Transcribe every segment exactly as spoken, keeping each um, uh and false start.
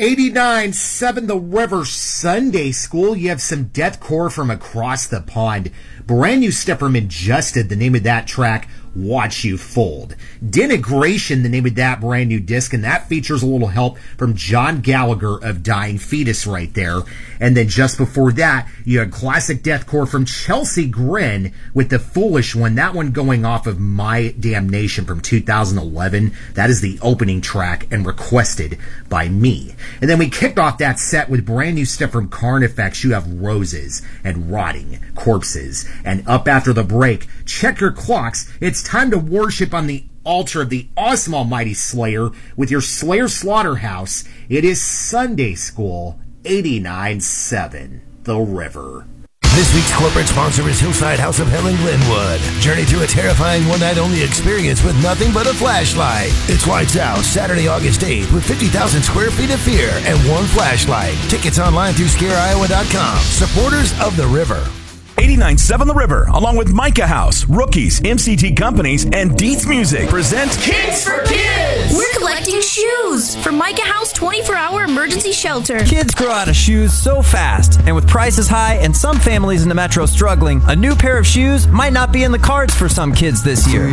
eighty-nine point seven The River Sunday School. You have some deathcore from across the pond. Brand new stuff from Injusted, the name of that track, Watch You Fold. Denigration, the name of that brand new disc, and that features a little help from John Gallagher of Dying Fetus right there. And then just before that, you had classic deathcore from Chelsea Grin with The Foolish One, that one going off of My Damnation from two thousand eleven. That is the opening track and requested by me. And then we kicked off that set with brand new stuff from Carnifex. You have Roses and Rotting Corpses. And up after the break, check your clocks. It's time to worship on the altar of the awesome almighty Slayer with your Slayer Slaughterhouse. It is Sunday School, eighty-nine point seven The River. This week's corporate sponsor is Hillside House of Hell in Glenwood. Journey through a terrifying one-night-only experience with nothing but a flashlight. It's Lights Out, Saturday, August eighth, with fifty thousand square feet of fear and one flashlight. Tickets online through scare iowa dot com. Supporters of the River. eighty-nine point seven The River, along with Micah House, Rookies, M C T Companies, and Dietz Music present Kids for Kids! We're collecting shoes for Micah House twenty-four hour emergency shelter. Kids grow out of shoes so fast, and with prices high and some families in the metro struggling, a new pair of shoes might not be in the cards for some kids this year.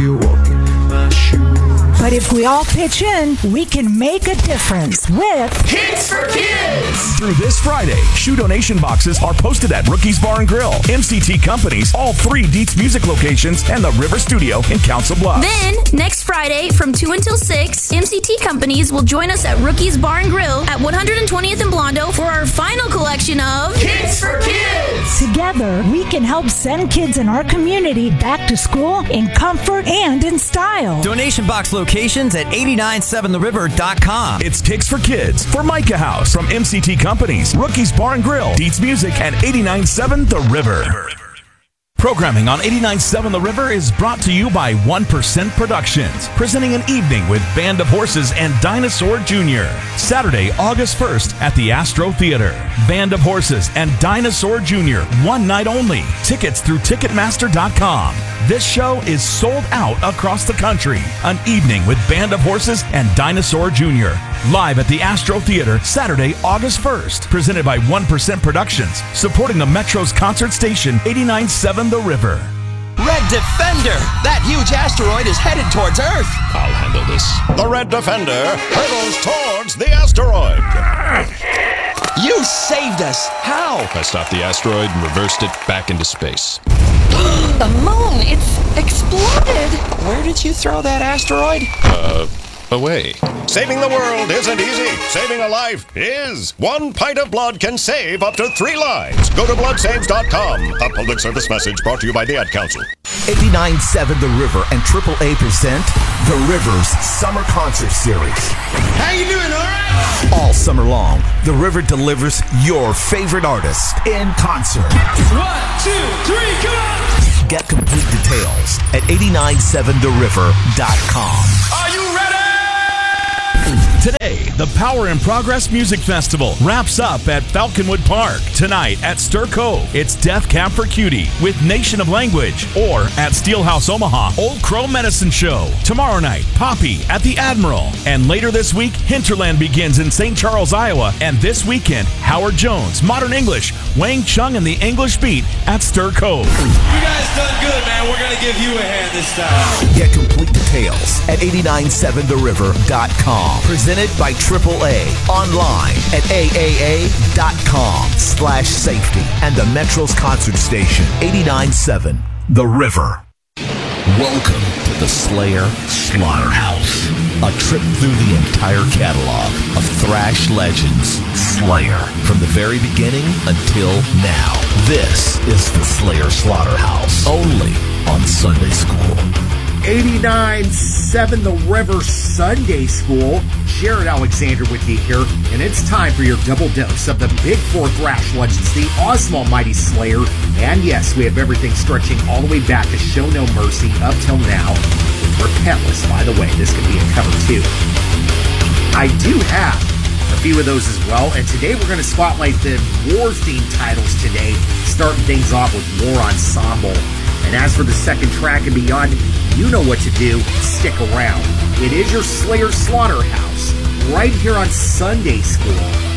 But if we all pitch in, we can make a difference with Kids for Kids! Through this Friday, shoe donation boxes are posted at Rookies Bar and Grill, M C T Companies, all three Dietz Music locations, and the River Studio in Council Bluffs. Then, next Friday, from two until six, M C T Companies will join us at Rookies Bar and Grill at one hundred twentieth and Blondo for our final collection of Kids for Kids! Together, we can help send kids in our community back to school in comfort and in style. Donation box locations at eighty-nine seven the river dot com. It's Kicks for Kids for Micah House from M C T Companies, Rookies Bar and Grill, Dietz Music, and eighty-nine point seven The River. Programming on eighty-nine point seven The River is brought to you by one percent Productions, presenting an evening with Band of Horses and Dinosaur Junior Saturday, August first at the Astro Theater. Band of Horses and Dinosaur Junior, one night only. Tickets through Ticketmaster dot com. This show is sold out across the country. An evening with Band of Horses and Dinosaur Junior Live at the Astro Theater, Saturday, August first. Presented by one percent Productions, supporting the Metro's concert station, eighty-nine point seven The River. Red Defender! That huge asteroid is headed towards Earth! I'll handle this. The Red Defender hurtles towards the asteroid. You saved us! How? I stopped the asteroid and reversed it back into space. The moon! It's exploded! Where did you throw that asteroid? Uh... away. Saving the world isn't easy. Saving a life is. One pint of blood can save up to three lives. Go to blood saves dot com. A public service message brought to you by the Ad Council. eighty-nine point seven The River and Triple A present The River's Summer Concert Series. How you doing, all right? All summer long, The River delivers your favorite artist in concert. One, two, three, come on! Get complete details at eighty-nine point seven the river dot com. Are you ready? Today, the Power in Progress Music Festival wraps up at Falconwood Park. Tonight at Stir Cove, it's Death Cab for Cutie with Nation of Language. Or at Steelhouse Omaha, Old Crow Medicine Show. Tomorrow night, Poppy at the Admiral. And later this week, Hinterland begins in Saint Charles, Iowa. And this weekend, Howard Jones, Modern English, Wang Chung and the English Beat at Stir Cove. You guys done good, man. We're going to give you a hand this time. Get complete details at eighty-nine point seven the river dot com. Presented by Triple A. Online at A A A dot com slash safety. And the Metro's concert station, eighty-nine point seven The River. Welcome to the Slayer Slaughterhouse. A trip through the entire catalog of thrash legends, Slayer, from the very beginning until now. This is the Slayer Slaughterhouse, only on Sunday School. eighty-nine point seven The River Sunday School. Jared Alexander with you here, and it's time for your double dose of the Big Four thrash legends, the awesome almighty Slayer, and yes, we have everything stretching all the way back to Show No Mercy up till now. Repentless, by the way, this could be a cover too. I do have a few of those as well, and today we're going to spotlight the war-themed titles today, starting things off with War Ensemble. And as for the second track and beyond, you know what to do. Stick around. It is your Slayer Slaughterhouse right here on Sunday School.